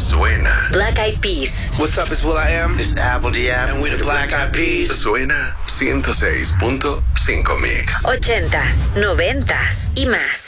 Suena. Black Eyed Peas. What's up, it's will.i.am. This is Apple G.A. And we're the Black Eyed Peas. Suena 106.5 Mix. 80s, 90s y más.